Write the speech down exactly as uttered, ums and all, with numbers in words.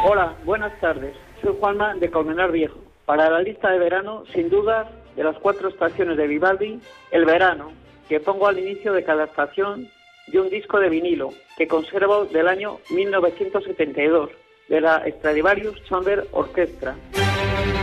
Hola, buenas tardes. Soy Juanma de Colmenar Viejo. Para la lista de verano, sin duda, de las cuatro estaciones de Vivaldi, el verano, que pongo al inicio de cada estación, y un disco de vinilo que conservo del año mil novecientos setenta y dos, de la Stradivarius Chamber Orchestra.